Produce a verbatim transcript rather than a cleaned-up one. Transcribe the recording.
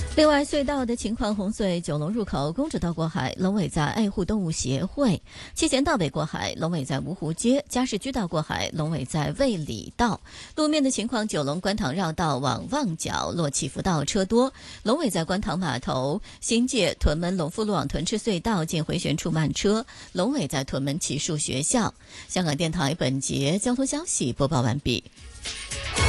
另外，隧道的情况：红隧九龙入口公主道过海，龙尾在爱护动物协会；七贤道北过海，龙尾在芜湖街；嘉士居道过海，龙尾在卫理道。路面的情况：九龙观塘绕道往旺角落祈福道车多，龙尾在观塘码头；新界屯门龙富路往屯赤隧道进回旋处慢车，龙尾在屯门启树学校。香港电台本节交通消息播报完毕。